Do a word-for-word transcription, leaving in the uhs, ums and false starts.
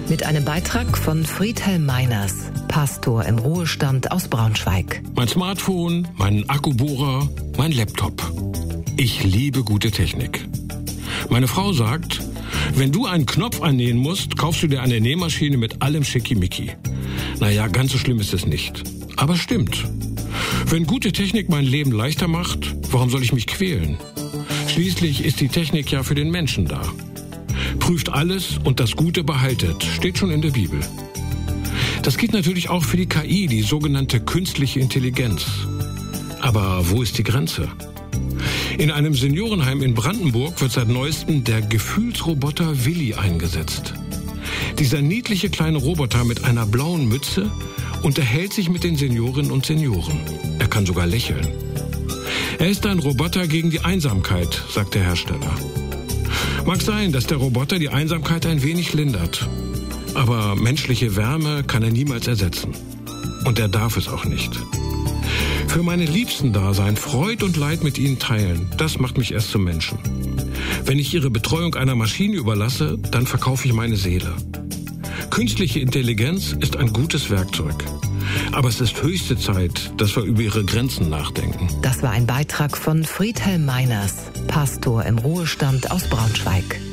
Mit einem Beitrag von Friedhelm Meiners, Pastor im Ruhestand aus Braunschweig. Mein Smartphone, mein Akkubohrer, mein Laptop. Ich liebe gute Technik. Meine Frau sagt, wenn du einen Knopf annähen musst, kaufst du dir eine Nähmaschine mit allem Schickimicki. Naja, ganz so schlimm ist es nicht. Aber stimmt. Wenn gute Technik mein Leben leichter macht, warum soll ich mich quälen? Schließlich ist die Technik ja für den Menschen da. Prüft alles und das Gute behaltet, steht schon in der Bibel. Das geht natürlich auch für die K I, die sogenannte künstliche Intelligenz. Aber wo ist die Grenze? In einem Seniorenheim in Brandenburg wird seit neuestem der Gefühlsroboter Willi eingesetzt. Dieser niedliche kleine Roboter mit einer blauen Mütze unterhält sich mit den Seniorinnen und Senioren. Er kann sogar lächeln. Er ist ein Roboter gegen die Einsamkeit, sagt der Hersteller. Mag sein, dass der Roboter die Einsamkeit ein wenig lindert. Aber menschliche Wärme kann er niemals ersetzen. Und er darf es auch nicht. Für meine Liebsten da sein, Freud und Leid mit ihnen teilen, das macht mich erst zum Menschen. Wenn ich ihre Betreuung einer Maschine überlasse, dann verkaufe ich meine Seele. Künstliche Intelligenz ist ein gutes Werkzeug. Aber es ist höchste Zeit, dass wir über ihre Grenzen nachdenken. Das war ein Beitrag von Friedhelm Meiners, Pastor im Ruhestand aus Braunschweig.